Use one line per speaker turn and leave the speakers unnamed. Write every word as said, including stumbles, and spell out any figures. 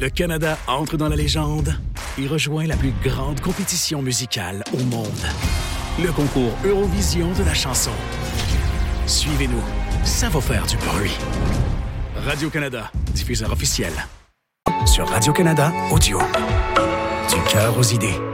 Le Canada entre dans la légende et rejoint la plus grande compétition musicale au monde. Le concours Eurovision de la chanson. Suivez-nous, ça va faire du bruit. Radio-Canada, diffuseur officiel. Sur Radio-Canada Audio. Du cœur aux idées.